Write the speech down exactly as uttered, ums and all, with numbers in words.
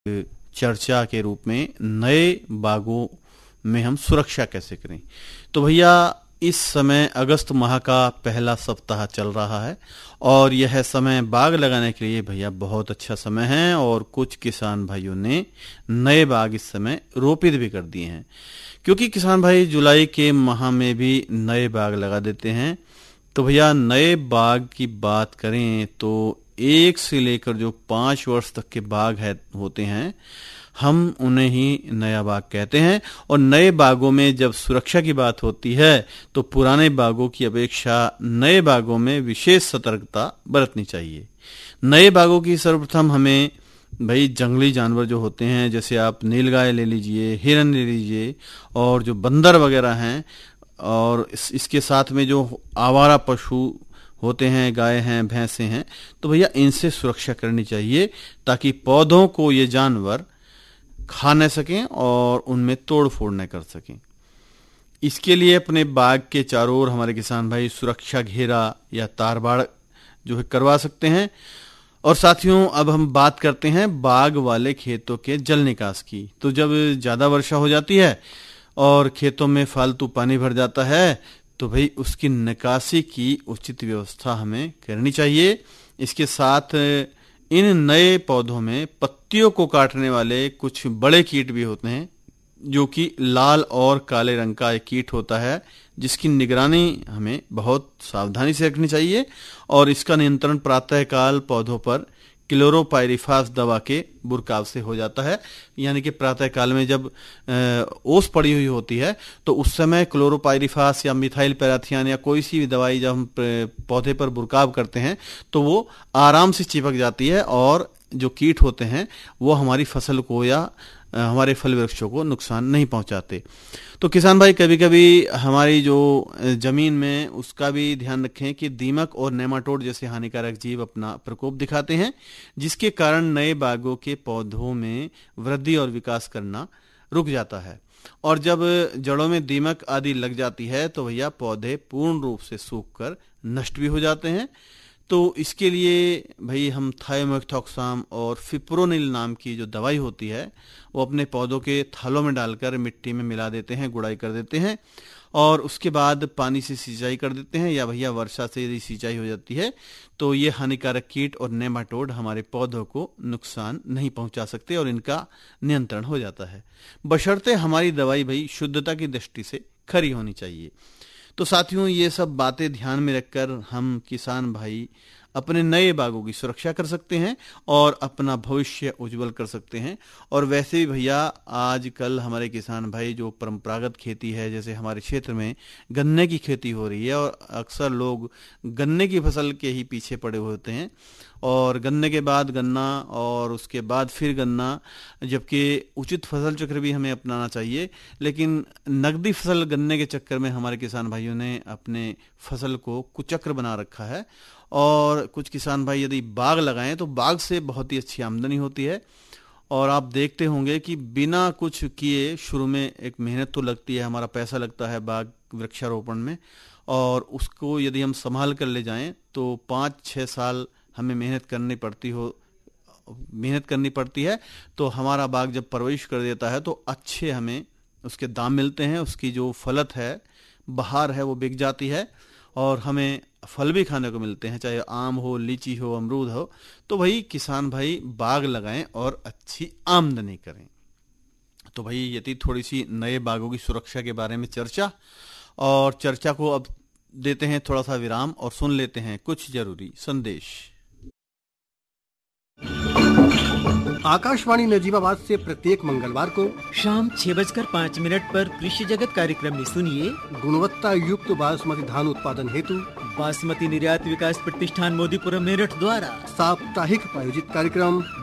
चर्चा के रूप में नए बागों में हम सुरक्षा कैसे करें। तो भैया इस समय अगस्त माह का पहला सप्ताह चल रहा है और यह समय बाग लगाने के लिए भैया बहुत अच्छा समय है और कुछ किसान भाइयों ने नए बाग इस समय रोपित भी कर दिए हैं, क्योंकि किसान भाई जुलाई के माह में भी नए बाग लगा देते हैं। तो भैया नए बाग की बात करें तो एक से लेकर जो पांच वर्ष तक के बाग है होते हैं, हम उन्हें ही नया बाग कहते हैं। और नए बागों में जब सुरक्षा की बात होती है तो पुराने बागों की अपेक्षा नए बागों में विशेष सतर्कता बरतनी चाहिए। नए बागों की सर्वप्रथम हमें भाई जंगली जानवर जो होते हैं, जैसे आप नीलगाय ले लीजिए, हिरन ले लीजिए और जो बंदर वगैरह हैं, और इस, इसके साथ में जो आवारा पशु होते हैं, गाय हैं, भैंसे हैं, तो भैया इनसे सुरक्षा करनी चाहिए ताकि पौधों को ये जानवर खा न सकें और उनमें तोड़ फोड़ न कर सकें। इसके लिए अपने बाग के चारों ओर हमारे किसान भाई सुरक्षा घेरा या तारबाड़ जो है करवा सकते हैं। और साथियों, अब हम बात करते हैं बाग वाले खेतों के जल निकास की। तो जब ज्यादा वर्षा हो जाती है और खेतों में फालतू पानी भर जाता है तो भाई उसकी निकासी की उचित व्यवस्था हमें करनी चाहिए। इसके साथ इन नए पौधों में पत्तियों को काटने वाले कुछ बड़े कीट भी होते हैं, जो कि लाल और काले रंग का एक कीट होता है, जिसकी निगरानी हमें बहुत सावधानी से रखनी चाहिए। और इसका नियंत्रण प्रातःकाल पौधों पर क्लोरोपाइरिफास दवा के बुरकाव से हो जाता है। यानी कि प्रातःकाल में जब ओस पड़ी हुई होती है तो उस समय क्लोरोपाइरिफास या मिथाइल पैराथियान या कोई सी भी दवाई जब हम पौधे पर बुरकाव करते हैं तो वो आराम से चिपक जाती है और जो कीट होते हैं वो हमारी फसल को या हमारे फल वृक्षों को नुकसान नहीं पहुंचाते। तो किसान भाई कभी कभी हमारी जो जमीन में उसका भी ध्यान रखें कि दीमक और नेमाटोड जैसे हानिकारक जीव अपना प्रकोप दिखाते हैं, जिसके कारण नए बागों के पौधों में वृद्धि और विकास करना रुक जाता है। और जब जड़ों में दीमक आदि लग जाती है तो भैया पौधे पूर्ण रूप से सूखकर नष्ट भी हो जाते हैं। तो इसके लिए भाई हम थायोमेथोक्साम और फिप्रोनिल नाम की जो दवाई होती है वो अपने पौधों के थालों में डालकर मिट्टी में मिला देते हैं, गुड़ाई कर देते हैं और उसके बाद पानी से सिंचाई कर देते हैं, या भैया वर्षा से यदि सिंचाई हो जाती है तो ये हानिकारक कीट और नेमाटोड हमारे पौधों को नुकसान नहीं पहुंचा सकते और इनका नियंत्रण हो जाता है, बशर्ते हमारी दवाई भाई शुद्धता की दृष्टि से खरी होनी चाहिए। तो साथियों, ये सब बातें ध्यान में रखकर हम किसान भाई अपने नए बागों की सुरक्षा कर सकते हैं और अपना भविष्य उज्जवल कर सकते हैं। और वैसे भी भैया आजकल हमारे किसान भाई जो परंपरागत खेती है, जैसे हमारे क्षेत्र में गन्ने की खेती हो रही है और अक्सर लोग गन्ने की फसल के ही पीछे पड़े हुए होते हैं और गन्ने के बाद गन्ना और उसके बाद फिर गन्ना, जबकि उचित फसल चक्र भी हमें अपनाना चाहिए। लेकिन नकदी फसल गन्ने के चक्कर में हमारे किसान भाइयों ने अपने फसल को कुचक्र बना रखा है। और कुछ किसान भाई यदि बाग लगाएं तो बाग से बहुत ही अच्छी आमदनी होती है। और आप देखते होंगे कि बिना कुछ किए शुरू में एक मेहनत तो लगती है, हमारा पैसा लगता है बाग वृक्षारोपण में, और उसको यदि हम संभाल कर ले जाएं तो पाँच छः साल हमें मेहनत करनी पड़ती हो मेहनत करनी पड़ती है तो हमारा बाग जब परवरिश कर देता है तो अच्छे हमें उसके दाम मिलते हैं, उसकी जो फलत है, बहार है, वो बिक जाती है और हमें फल भी खाने को मिलते हैं, चाहे आम हो, लीची हो, अमरूद हो। तो भाई किसान भाई बाग लगाएं और अच्छी आमदनी करें। तो भाई यदि थोड़ी सी नए बागों की सुरक्षा के बारे में चर्चा, और चर्चा को अब देते हैं थोड़ा सा विराम और सुन लेते हैं कुछ जरूरी संदेश। आकाशवाणी नजीबाबाद से प्रत्येक मंगलवार को शाम छह बजकर पाँच मिनट पर कृषि जगत कार्यक्रम में सुनिए गुणवत्ता युक्त बासमती धान उत्पादन हेतु बासमती निर्यात विकास प्रतिष्ठान मोदीपुरम मेरठ द्वारा साप्ताहिक आयोजित कार्यक्रम